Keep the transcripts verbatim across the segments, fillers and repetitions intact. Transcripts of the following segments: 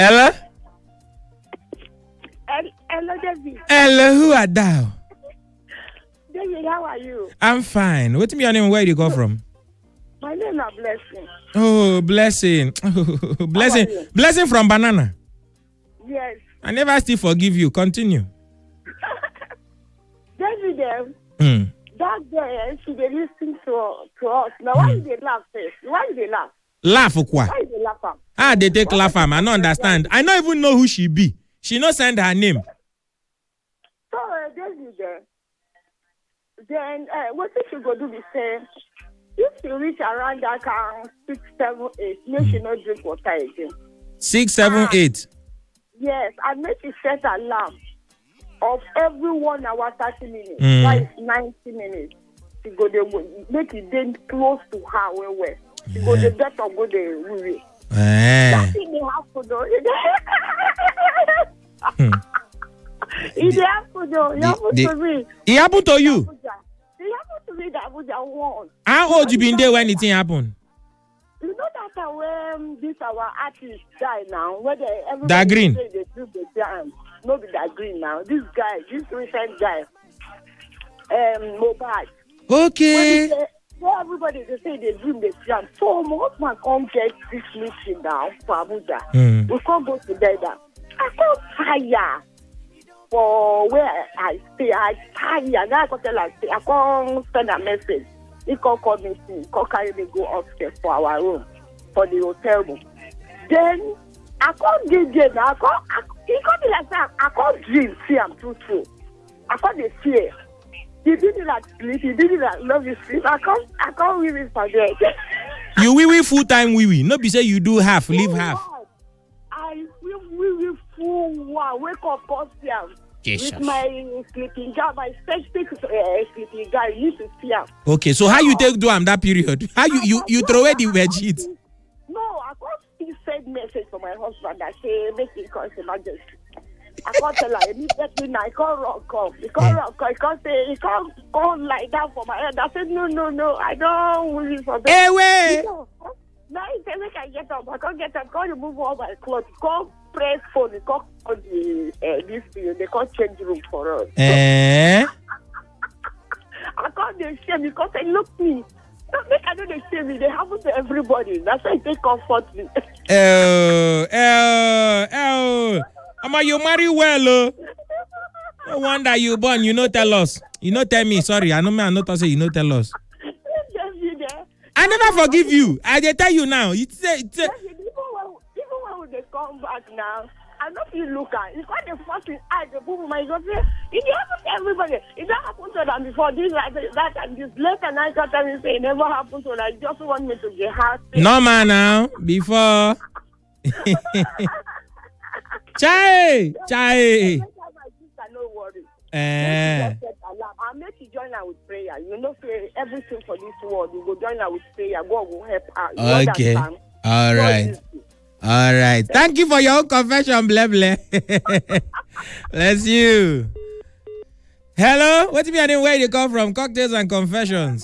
Hello? Hello, David. Hello, who are thou? David, how are you? I'm fine. What's your name? Where do you go from? My name is Blessing. Oh, blessing. blessing. Blessing from Banana. Yes. I never still forgive you. Continue. David, Hmm. that day, she dey listen to, to us. Now, why mm. they laugh first? Why they laugh? Laugh or what? Why they laugh? Ah, they take laugh am. I don't understand. I don't even know who she be. She no send her name. So, uh, David, then uh, what if you go do the same? If you reach around that count six, seven, eight, make mm. you not drink water again. Six, seven, ah, eight. Yes, I make you set alarm of every one hour, thirty minutes. Mm. That is ninety minutes. You go there, make it then close to her where where. You go the better go there, really. That thing they have to do. Hmm. It happened to It happened to me. It happened to you? It happened to me that Abuja won. How old you been there when it happened? You know that when this our artist die now, where they everybody that green. Say they do the dance. Not that green now. This guy, this recent guy, um, Mobad. Okay. Say, so everybody they say they dream the jam. So most man come get this meeting now for Abuja. Mm. We can't go together. I can't tire for where I stay. I tire. Now I can't tell I I can't send a message. He can't call me. He can't carry me go upstairs for our room for the hotel room. Then I can't get there. I can't. I, he can't be like that. I can't dream. See, I'm too true. I can't be fear. He didn't like sleep. He didn't like love his sleep. I can't. I can't really forget. You wee wee full time wee wee. No be say you do half, leave half. I will wee wee full one. Wake up, costume. Jesus. With my sleeping guy, my sexy uh, sleeping guy. You need to see him. Okay, so how you take do am that period? How you you you throw away the veggies? No, I can't still send message for my husband that say make it cause emergency. I can't tell her immediately now. I can't run come. He can't run come. He can't say, he can't go like that for my head. I said, no, no, no. I don't want it for that. Hey, wait. Now he said, make I get up. I can't get up. I can't remove all my clothes. Can't press phone. He can't call the, uh, this thing. They can't change room for us. Eh? I can't do shame. He can't say, look me. Don't make I do the shame. They happen to everybody. That's why they comfort me. Oh, oh, oh. Ama, you marry well, oh. No wonder you born, you no tell us. You no tell me, sorry. I know me, I not say you no tell us. I never forgive you. I dey tell you now. It's a, it's a... Even when, even when they come back now, I know you look at it's quite the first thing I the boom my God. It happens to everybody. It don't happen to them before this, like that, and this later night after me say it never happened to them. Just want me to get happy. No man now. Before. Chai, chai. No worry. Eh. I'll make you join her with prayer. You know, say everything for this world, you go join her with prayer. God will help her. You okay. Understand? All right. All right. Thank you for your own confession, blah blah. Bless you. Hello. What do you mean? Where you come from? Cocktails and confessions.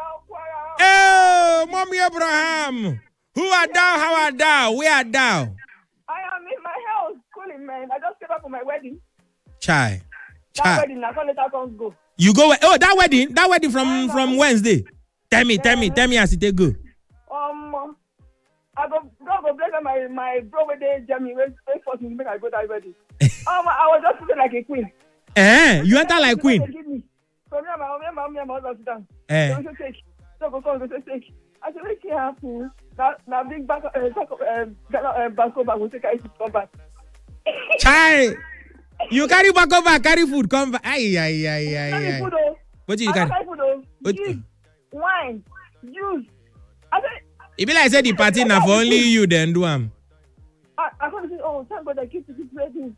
Oh, Mommy Abraham. Who are thou? How are thou? Where are thou? I am in my house, cooling, man. I just came back from my wedding. Chai. That Chai. wedding, I can't let that go. You go, oh, that wedding, that wedding from, from Wednesday. Tell me, tell me, tell me as it go. Um, I go, God go bless my, my bro with the Jamie, when they forced me to make I go that wedding. um, I was just sitting like a queen. Eh, you enter like queen. So me and my mom, me and my husband sit down. Eh. So we say, so go come, we say, take. I said, make it happen. Now, now big back, uh, back, uh, uh, back over, we take I to come back. Chai. You carry back over, carry food, come back. Ay, ay, ay, ay, ay. Food, oh. What do you I carry? carry food, oh. Juice, wine, juice. I said, it be like say the party now for only you then do am. I, I can't say, oh, thank God I keep to keep ready.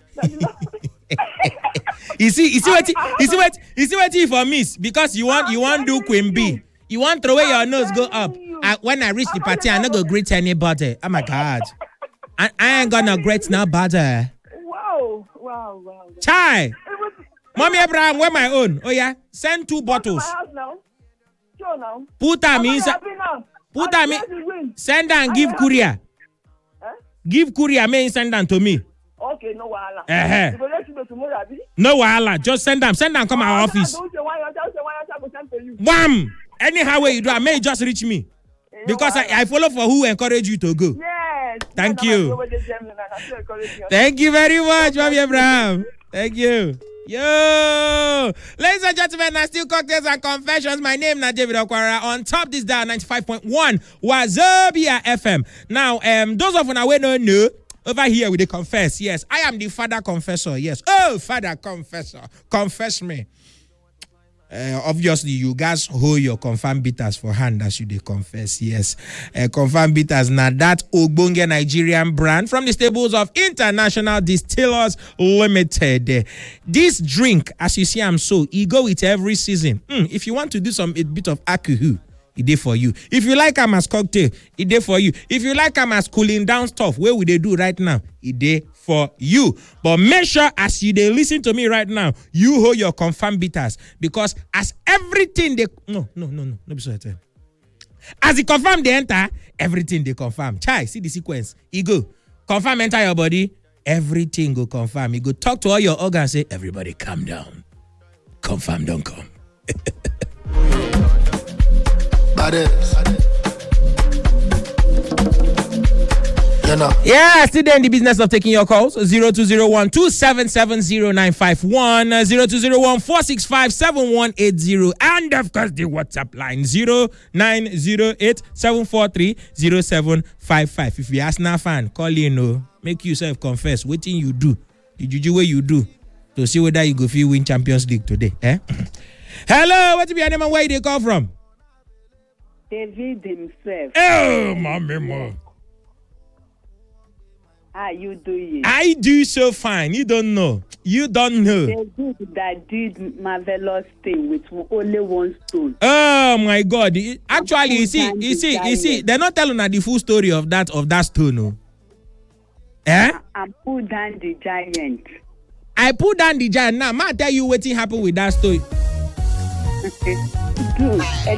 You see, you see what, you see what, you see what you for miss because you want, you want do Queen B. You want throw away your nose, go up. I, when I reach the party, I'm not gonna greet anybody. Oh my God, I, I ain't gonna greet nobody. Wow, wow, wow. Chai, Mommy Abraham, where my own? Oh yeah, send two bottles. My house now. Sure now. Put them inside. Put them in. Send and give courier. Huh? Give courier, may send them to me. Okay, no wahala. Uh-huh. You go let you know tomorrow, abi? No wahala. Just send them. Send them. Come our office. Don't say why you just say why you go send to you. Wham! Anyhow way you do, I may just reach me. Because I, I follow for who encourage you to go. Yes. Thank you. Thank you very much, Mami Abraham. Thank you. Yo, ladies and gentlemen, now still cocktails and confessions. My name is David Okwara. On top this dial ninety-five point one Wazobia F M. Now, um, those of you who don't know, over here we they confess. Yes, I am the father confessor. Yes, oh father confessor, confess me. Uh, obviously, you guys hold your confirmed bitters for hand as you they confess. Yes, uh, confirmed bitters now that Ogbonge Nigerian brand from the stables of International Distillers Limited. This drink, as you see, I'm so it go with every season. Mm, if you want to do some a bit of akuhu, it dey for you. If you like them as cocktail, it dey for you. If you like them as cooling down stuff, where would they do right now? It dey for you. But make sure as you they listen to me right now, you hold your confirmed bitters because as everything they no no no no no be so I tell. As it confirm they enter, everything they confirm. Chai, see the sequence. You go confirm enter your body, everything go confirm. You go talk to all your organs, say everybody calm down. Confirm don't come. You know. Yeah, still there in the business of taking your calls. zero two zero one two seven seven zero nine five one, zero two zero one four six five seven one eight zero, and of course the WhatsApp line zero nine zero eight seven four three zero seven five five. If you ask now fan, call in, no, make yourself confess. What thing you do, the juju way you do, to see whether you go feel win Champions League today. Eh? Hello, what be your name and where they call from? David himself. Oh, my memo. How you doing? I do so fine. You don't know. You don't know. David that did marvelous thing with only one stone. Oh my God! Actually, you see, you see, you see, they're not telling us the full story of that of that stone. No. Eh? I put down the giant. I put down the giant. Now, ma tell you what happened with that story. Good.